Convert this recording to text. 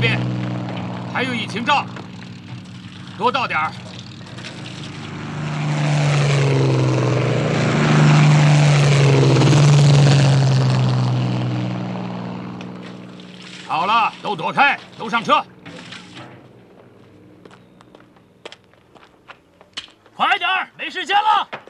边还有1情杖，多倒点儿。好了，都躲开，都上车。 快点儿，没时间了。